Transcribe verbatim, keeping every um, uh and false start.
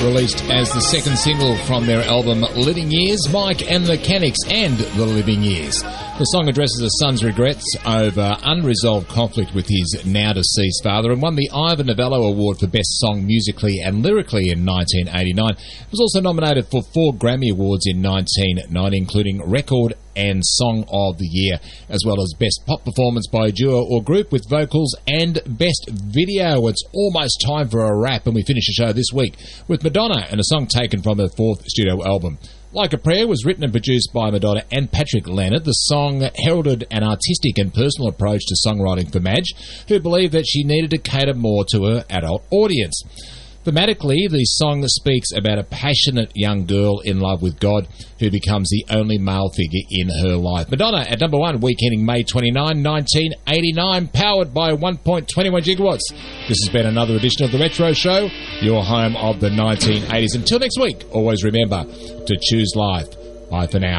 released as the second single from their album Living Years, Mike and the Mechanics and the Living Years. The song addresses a son's regrets over unresolved conflict with his now-deceased father and won the Ivor Novello Award for Best Song Musically and Lyrically in nineteen eighty-nine. It was also nominated for four Grammy Awards in nineteen ninety, including Record and Song of the Year, as well as Best Pop Performance by a Duo or Group with Vocals and Best Video. It's almost time for a wrap, and we finish the show this week with Madonna and a song taken from her fourth studio album. Like a Prayer was written and produced by Madonna and Patrick Leonard. The song heralded an artistic and personal approach to songwriting for Madge, who believed that she needed to cater more to her adult audience. Thematically, the song speaks about a passionate young girl in love with God who becomes the only male figure in her life. Madonna at number one, week ending May twenty-ninth, nineteen eighty-nine, powered by one point two one gigawatts. This has been another edition of The Retro Show, your home of the nineteen eighties. Until next week, always remember to choose life. Bye for now.